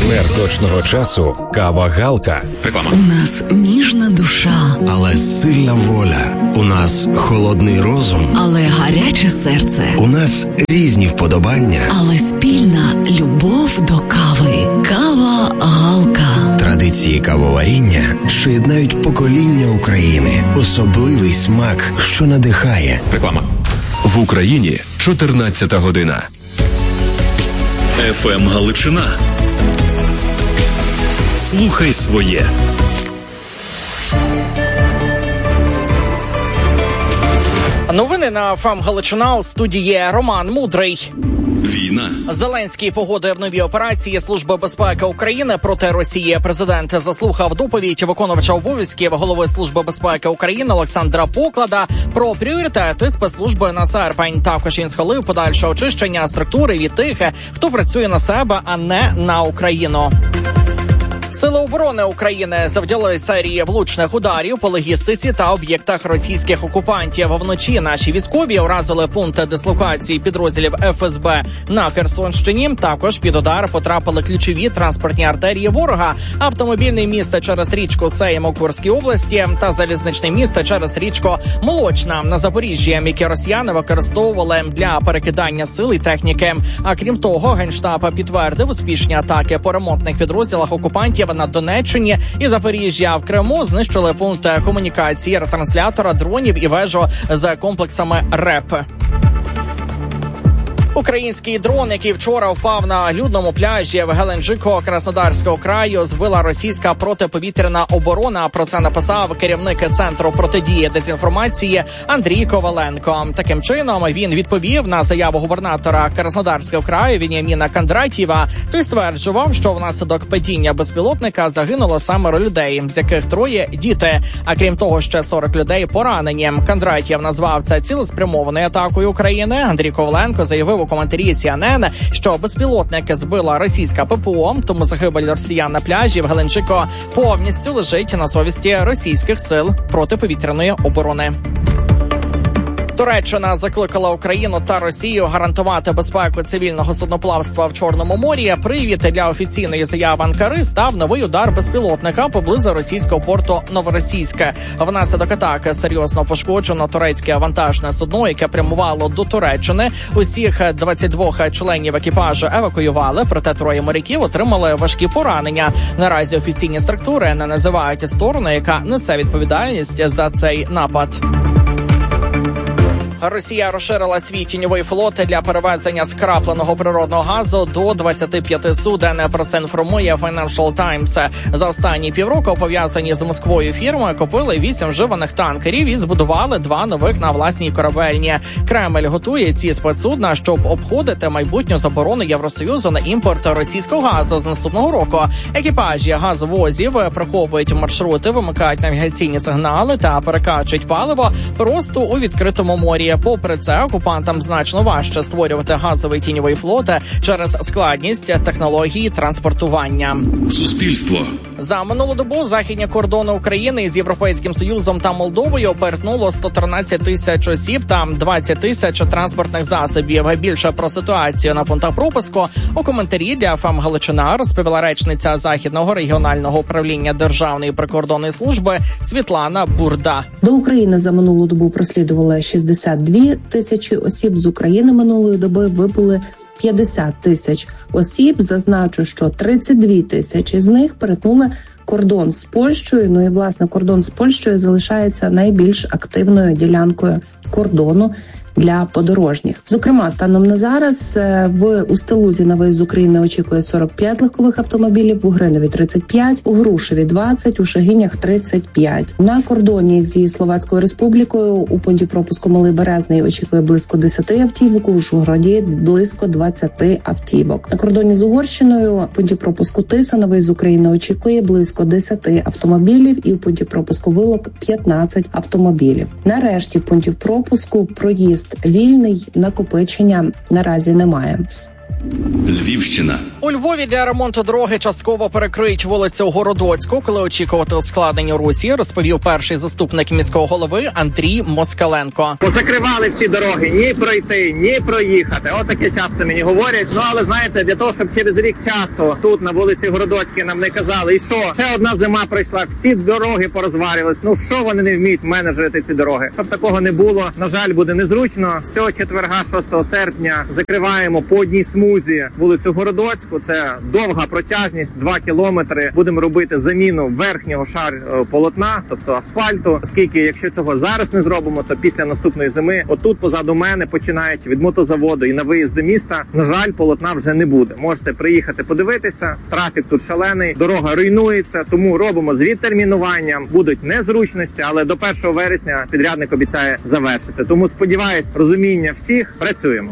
Партнер точного часу – кава Галка. Реклама. У нас ніжна душа, але сильна воля. У нас холодний розум, але гаряче серце. У нас різні вподобання, але спільна любов до кави. Кава Галка. Традиції кавоваріння, що єднають покоління України. Особливий смак, що надихає. Реклама. В Україні 14 година. ФМ Галичина. Слухай своє. Новини на ФМ Галичина. У студії Роман Мудрий. Війна. Зеленський погодує в нові операції Служби безпеки України проти Росії. Президент заслухав доповідь виконувача обов'язків голови Служби безпеки України Олександра Поклада про пріоритети спецслужби на серпень. Також він схвалив подальше очищення структури від тих, хто працює на себе, а не на Україну. Сили оборони України завдяли серії влучних ударів по логістиці та об'єктах російських окупантів. Вночі наші військові уразили пункти дислокації підрозділів ФСБ на Херсонщині. Також під удар потрапили ключові транспортні артерії ворога, автомобільний міст через річку Сейм у Курській області та залізничний міст через річку Молочна на Запоріжжі, які росіяни використовували для перекидання сил і техніки. А крім того, Генштаб підтвердив успішні атаки по ремонтних підрозділах окупантів на Донеччині і Запоріжжі. А в Криму знищили пункт комунікації, ретранслятора дронів і вежу з комплексами РЕП. Український дрон, який вчора впав на людному пляжі в Геленджику Краснодарського краю, збила російська протиповітряна оборона. Про це написав керівник Центру протидії дезінформації Андрій Коваленко. Таким чином, він відповів на заяву губернатора Краснодарського краю Веніаміна Кондратєва. Той стверджував, що внаслідок падіння безпілотника загинуло 7 людей, з яких 3 – діти. А крім того, ще 40 людей поранені. Кондратєв назвав це цілеспрямованою атакою України. Андрій Коваленко заявив у коментарі CNN, що безпілотник збила російська ППО, тому загибель росіян на пляжі в Геленджику повністю лежить на совісті російських сил протиповітряної оборони. Туреччина закликала Україну та Росію гарантувати безпеку цивільного судноплавства в Чорному морі. Привід для офіційної заяви Анкари став новий удар безпілотника поблизу російського порту Новоросійське. Внаслідок атаки серйозно пошкоджено турецьке вантажне судно, яке прямувало до Туреччини. Усіх 22 членів екіпажу евакуювали, проте 3 моряків отримали важкі поранення. Наразі офіційні структури не називають сторону, яка несе відповідальність за цей напад. Росія розширила свій тіньовий флот для перевезення скрапленого природного газу до 25 суден. Про це інформує Financial Times. За останні півроку пов'язані з Москвою фірми купили 8 вживаних танкерів і збудували 2 нових на власній корабельні. Кремль готує ці спецсудна, щоб обходити майбутню заборону Євросоюзу на імпорт російського газу з наступного року. Екіпажі газовозів приховують маршрути, вимикають навігаційні сигнали та перекачують паливо просто у відкритому морі. Попри це, окупантам значно важче створювати газовий тіньовий флот через складність технології транспортування. Суспільство. За минулу добу західні кордони України з Європейським Союзом та Молдовою перетнуло 113 тисяч осіб та 20 тисяч транспортних засобів. Більше про ситуацію на пунктах пропуску у коментарі для ФМ Галичина розповіла речниця Західного регіонального управління Державної прикордонної служби Світлана Бурда. До України за минулу добу прослідували 62 тисячі осіб, з України минулої доби вибули 50 тисяч осіб. Зазначу, що 32 тисячі з них перетнули кордон з Польщею. Ну і, власне, кордон з Польщею залишається найбільш активною ділянкою кордону для подорожніх. Зокрема, станом на зараз в Устилузі на виїзд з України очікує 45 легкових автомобілів, в Угринові 35, у Грушеві 20, у Шегинях 35. На кордоні зі Словацькою Республікою у пункті пропуску Малий Березний очікує близько 10 автівок, у Ужгороді близько 20 автівок. На кордоні з Угорщиною у пункті пропуску Тиса на виїзд з України очікує близько 10 автомобілів і у пункті пропуску Вилок 15 автомобілів. Нарешті в пунктів пропуску проїзд вільний, накопичення наразі немає. Львівщина. У Львові для ремонту дороги частково перекриють вулицю Городоцьку, коли очікувати ускладнень Русі, розповів перший заступник міського голови Андрій Москаленко. Позакривали всі дороги, ні пройти, ні проїхати. Отаке часто мені говорять. Ну, але знаєте, для того, щоб через рік часу тут на вулиці Городоцькій нам не казали, і що, ще одна зима пройшла, всі дороги порозвалювались. Ну, що вони не вміють менеджерити ці дороги? Щоб такого не було, на жаль, буде незручно. З цього четверга, 6 серпня, закриваємо по одній смузі вулицю Городоцьку. Це довга протяжність, 2 кілометри. Будемо робити заміну верхнього шару полотна, тобто асфальту. Оскільки, якщо цього зараз не зробимо, то після наступної зими, отут позаду мене, починаючи від мотозаводу і на виїзд до міста, на жаль, полотна вже не буде. Можете приїхати подивитися, трафік тут шалений, дорога руйнується, тому робимо з відтермінуванням. Будуть незручності, але до 1 вересня підрядник обіцяє завершити. Тому, сподіваюсь, розуміння всіх, працюємо.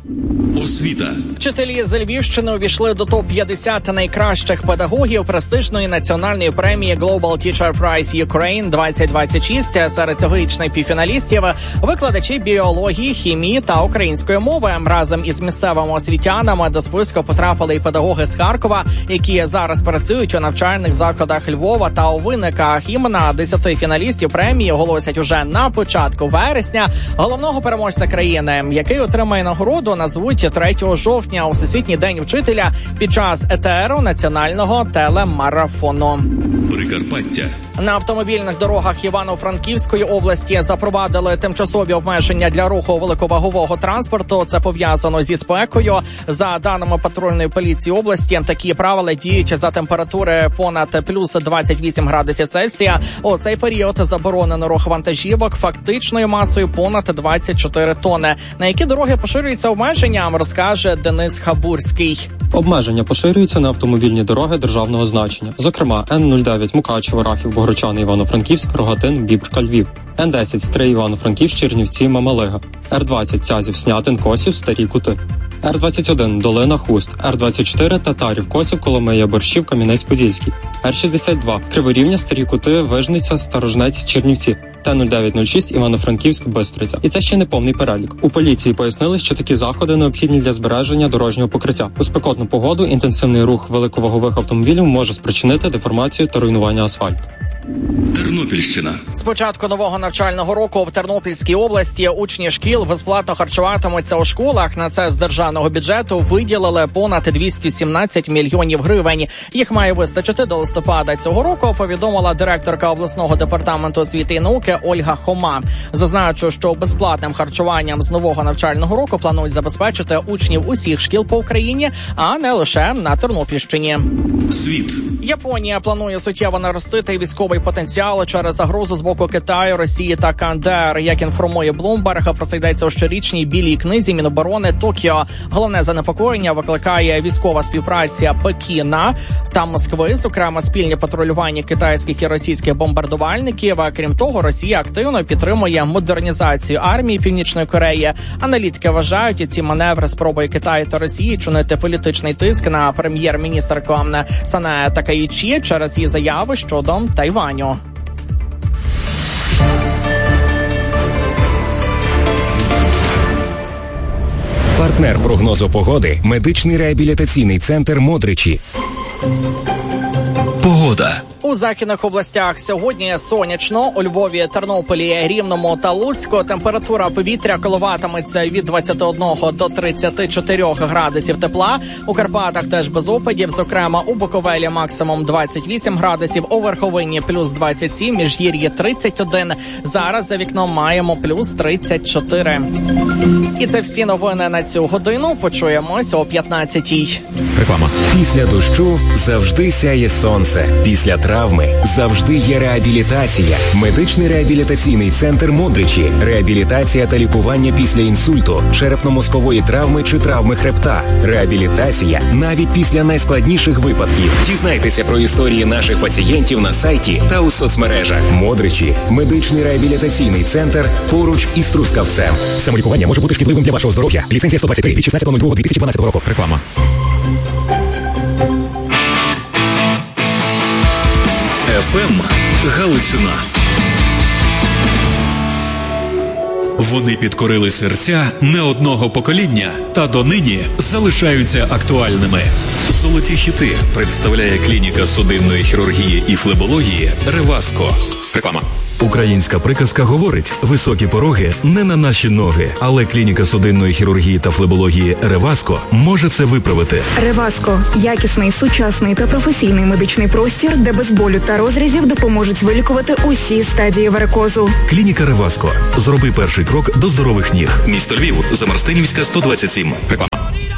Освіта. Вчителі з Львівщини увійшли до топ-50 найкращих педагогів престижної національної премії Global Teacher Prize Ukraine 2026. Серед цьогорічних півфіналістів викладачі біології, хімії та української мови. Разом із місцевими освітянами до списку потрапили і педагоги з Харкова, які зараз працюють у навчальних закладах Львова та у Винниках. Імена 10 фіналістів премії оголосять уже на початку вересня. Головного переможця країни, який отримає нагороду, назвуть 3 жовтня у Всесвітній день вчителя під час етеру національного телемарафону. Прикарпаття. На автомобільних дорогах Івано-Франківської області запровадили тимчасові обмеження для руху великовагового транспорту. Це пов'язано зі спекою. За даними патрульної поліції області, такі правила діють за температури понад плюс 28 градусів Цельсія. У цей період заборонено рух вантажівок фактичною масою понад 24 тонни. На які дороги поширюються обмеження, розкаже Денис Хабурський. Обмеження поширюються на автомобільні дороги державного значення. Зокрема, Н-09 Мукачево, Рахів, Богородчани, Івано-Франківськ, Рогатин, Бібрка, Львів. Н-10 Стрий, Івано-Франківськ, Чернівці, Мамалига. Р-20 Цязів, Снятин, Косів, Старі Кути. Р-21 Долина, Хуст. Р-24 Татарів, Косів, Коломия, Борщів, Кам'янець-Подільський. Р-62 Криворівня, Старі Кути, Вижниця, Сторожнець, Чернівці. Т-0906 Івано-Франківськ, Бистриця. І це ще не повний перелік. У поліції пояснили, що такі заходи необхідні для збереження дорожнього покриття. У спекотну погоду інтенсивний рух великовагових автомобілів може спричинити деформацію та руйнування асфальту. Тернопільщина. З початку нового навчального року в Тернопільській області учні шкіл безплатно харчуватимуться у школах. На це з державного бюджету виділили понад 217 мільйонів гривень. Їх має вистачити до листопада цього року, повідомила директорка обласного департаменту освіти і науки Ольга Хома. Зазначу, що безплатним харчуванням з нового навчального року планують забезпечити учнів усіх шкіл по Україні, а не лише на Тернопільщині. Світ. Японія планує суттєво наростити військовий потенціал через загрозу з боку Китаю, Росії та КНДР. Як інформує Bloomberg, про це йдеться у щорічній білій книзі Міноборони Токіо. Головне занепокоєння викликає військова співпраця Пекіна та Москви, зокрема спільні патрулювання китайських і російських бомбардувальників. А крім того, Росія активно підтримує модернізацію армії Північної Кореї. Аналітики вважають, ці маневри спробою Китаю та Росії чинити політичний тиск на прем'єр-міністерку Сане Такаїчі через її заяви щодо Тайваню. Партнер прогнозу погоди – медичний реабілітаційний центр «Модричі». Погода. У західних областях сьогодні сонячно. У Львові, Тернополі, Рівному та Луцьку температура повітря коливатиметься від 21 до 34 градусів тепла. У Карпатах теж без опадів, зокрема у Буковелі максимум 28 градусів, у Верховині плюс 27, Міжгір'ї 31. Зараз за вікном маємо плюс 34. І це всі новини на цю годину. Почуємось о 15-й. Реклама. Після дощу завжди сяє сонце. Після травми завжди є реабілітація. Медичний реабілітаційний центр «Модричі». Реабілітація та лікування після інсульту, черепно-мозкової травми чи травми хребта. Реабілітація навіть після найскладніших випадків. Дізнайтеся про історії наших пацієнтів на сайті та у соцмережах. «Модричі» – медичний реабілітаційний центр поруч із Трускавцем. Самолікування може бути шкідливим для вашого здоров'я. Ліцензія 123 від 16.02.2012 року. Реклама. ФМ Галичина. Вони підкорили серця не одного покоління та донині залишаються актуальними. Золоті хіти представляє клініка судинної хірургії і флебології «Реваско». Реклама. Українська приказка говорить: високі пороги не на наші ноги, але клініка судинної хірургії та флебології «Реваско» може це виправити. «Реваско» – якісний, сучасний та професійний медичний простір, де без болю та розрізів допоможуть вилікувати усі стадії варикозу. Клініка «Реваско». Зроби перший крок до здорових ніг. Місто Львів, Замарстинівська, 127. Реклама.